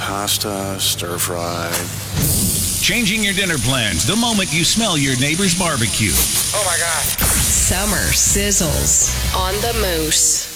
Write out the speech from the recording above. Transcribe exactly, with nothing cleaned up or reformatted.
pasta, stir fry. Changing your dinner plans the moment you smell your neighbor's barbecue. Oh my God. Summer sizzles on the Moose.